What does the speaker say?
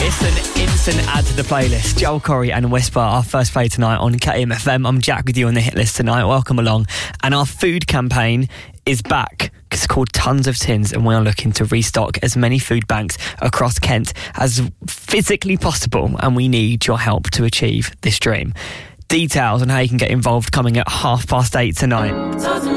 It's an instant add to the playlist. Joel Corry and Whisper, our first play tonight on KMFM. I'm Jack with you on the hit list tonight. Welcome along. And our food campaign is back. It's called Tons of Tins, and we are looking to restock as many food banks across Kent as physically possible, and we need your help to achieve this dream. Details on how you can get involved coming at 8:30 tonight.